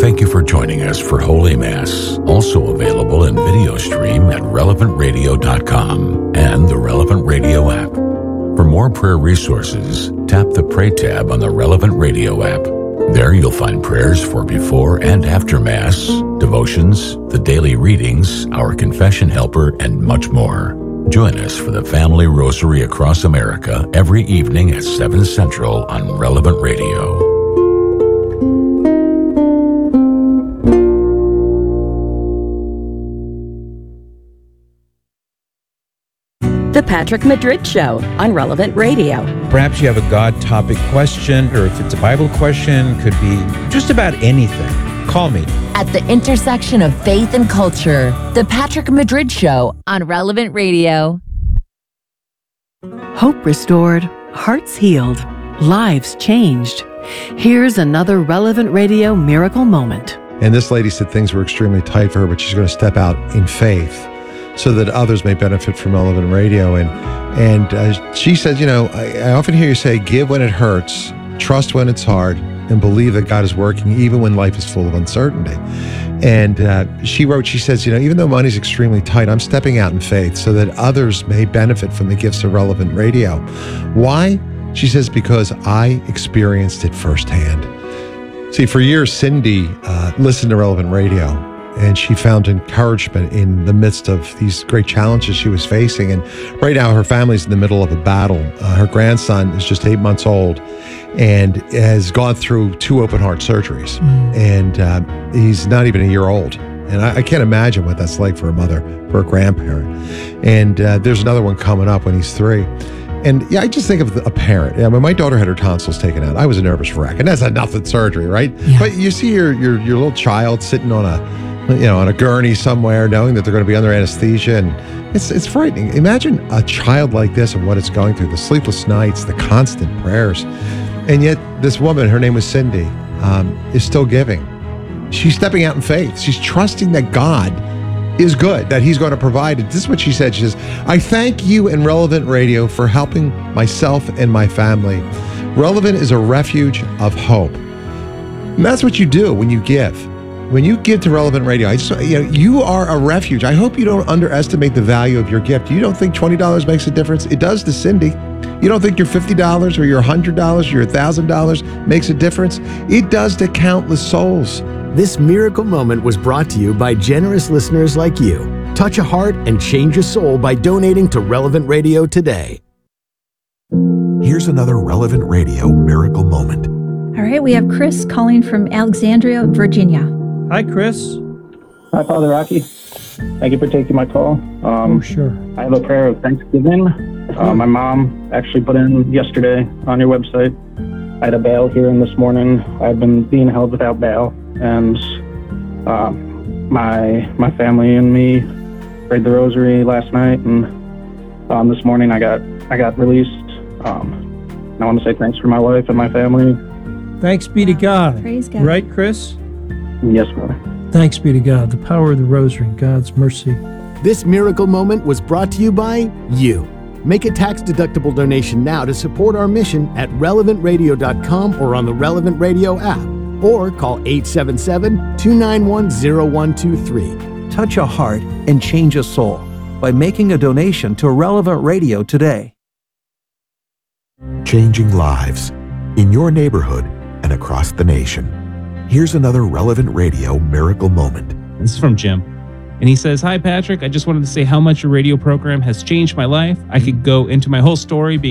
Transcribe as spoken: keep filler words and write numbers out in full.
Thank you for joining us for Holy Mass, also available in video stream at relevant radio dot com and the Relevant Radio app. For more prayer resources, tap the Pray tab on the Relevant Radio app. There you'll find prayers for before and after Mass, devotions, the daily readings, our confession helper, and much more. Join us for the Family Rosary across America every evening at seven Central on Relevant Radio. The Patrick Madrid Show on Relevant Radio. Perhaps you have a God topic question, or if it's a Bible question, could be just about anything. Call me. At the intersection of faith and culture, The Patrick Madrid Show on Relevant Radio. Hope restored, hearts healed, lives changed. Here's another Relevant Radio miracle moment. And this lady said things were extremely tight for her, but she's going to step out in faith so that others may benefit from Relevant Radio. And and uh, she said, you know, I, I often hear you say, give when it hurts, trust when it's hard, and believe that God is working even when life is full of uncertainty. And uh, she wrote, she says, you know, even though money's extremely tight, I'm stepping out in faith so that others may benefit from the gifts of Relevant Radio. Why? She says, because I experienced it firsthand. See, for years, Cindy uh, listened to Relevant Radio, and she found encouragement in the midst of these great challenges she was facing. And right now, her family's in the middle of a battle. Uh, her grandson is just eight months old and has gone through two open heart surgeries. Mm. And uh, he's not even a year old. And I, I can't imagine what that's like for a mother, for a grandparent. And uh, there's another one coming up when he's three. And yeah, I just think of a parent. Yeah, when my daughter had her tonsils taken out, I was a nervous wreck. And that's a nothing surgery, right? Yeah. But you see your, your your little child sitting on a you know, on a gurney somewhere, knowing that they're going to be under anesthesia, and it's it's frightening. Imagine a child like this and what it's going through, the sleepless nights, the constant prayers. And yet this woman, her name was Cindy, um, is still giving. She's stepping out in faith. She's trusting that God is good, that he's going to provide it. This is what she said. She says, I thank you and Relevant Radio for helping myself and my family. Relevant is a refuge of hope. And that's what you do when you give. When you give to Relevant Radio, I just, you know, you are a refuge. I hope you don't underestimate the value of your gift. You don't think twenty dollars makes a difference? It does to Cindy. You don't think your fifty dollars or your one hundred dollars or your one thousand dollars makes a difference? It does to countless souls. This miracle moment was brought to you by generous listeners like you. Touch a heart and change a soul by donating to Relevant Radio today. Here's another Relevant Radio miracle moment. All right, we have Chris calling from Alexandria, Virginia. Hi, Chris. Hi, Father Rocky. Thank you for taking my call. Um, oh, sure. I have a prayer of thanksgiving. Uh, my mom actually put in yesterday on your website. I had a bail hearing this morning. I've been being held without bail, and uh, my my family and me prayed the rosary last night, and um, this morning I got I got released. Um, and I want to say thanks for my wife and my family. Thanks be to God. Praise God. Right, Chris? Yes, brother. Thanks be to God, the power of the rosary, God's mercy. This miracle moment was brought to you by you. Make a tax-deductible donation now to support our mission at relevant radio dot com or on the Relevant Radio app, or call eight seven seven, two nine one, zero one two three. Touch a heart and change a soul by making a donation to Relevant Radio today. Changing lives in your neighborhood and across the nation. Here's another Relevant Radio miracle moment. This is from Jim. And he says, hi, Patrick. I just wanted to say how much your radio program has changed my life. I could go into my whole story